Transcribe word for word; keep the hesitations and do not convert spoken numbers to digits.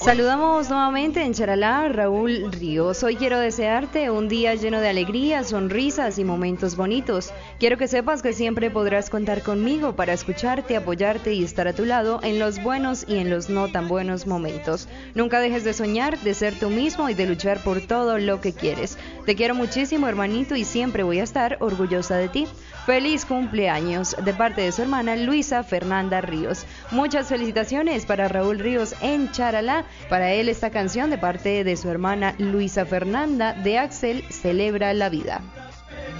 Saludamos nuevamente en Charalá, Raúl Ríos. Hoy quiero desearte un día lleno de alegría, sonrisas y momentos bonitos. Quiero que sepas que siempre podrás contar conmigo para escucharte, apoyarte y estar a tu lado en los buenos y en los no tan buenos momentos. Nunca dejes de soñar, de ser tú mismo y de luchar por todo lo que quieres. Te quiero muchísimo, hermanito, y siempre voy a estar orgullosa de ti. Feliz cumpleaños de parte de su hermana Luisa Fernanda Ríos. Muchas felicitaciones para Raúl Ríos en Charalá. Para él esta canción de parte de su hermana Luisa Fernanda de Axel, Celebra la Vida.